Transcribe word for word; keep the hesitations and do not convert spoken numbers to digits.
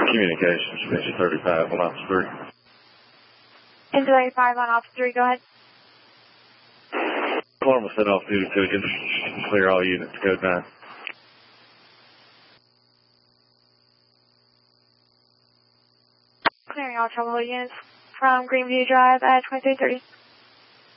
Communications, Station thirty-five on Office three. Into thirty-five on Office three, go ahead. Alarm will set off duty to you. Clear all units, code nine. Clearing all trouble units from Greenview Drive at twenty-three thirty.